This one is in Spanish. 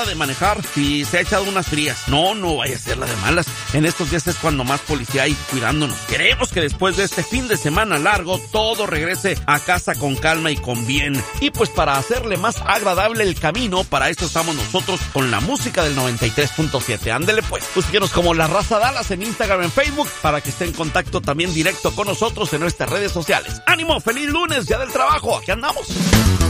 de manejar si se ha echado unas frías. No vaya a ser la de malas. En estos días es cuando más policía hay cuidándonos. Queremos que después de este fin de semana largo todo regrese a casa con calma y con bien. Y pues para hacerle más agradable el camino, para eso estamos nosotros con la música del 93.7. Ándele pues, síguenos como La Raza Dallas en Instagram, en Facebook, para que esté en contacto también directo con nosotros en nuestras redes sociales. ¡Ánimo! ¡Feliz lunes! ¡Día del trabajo! ¡Aquí andamos!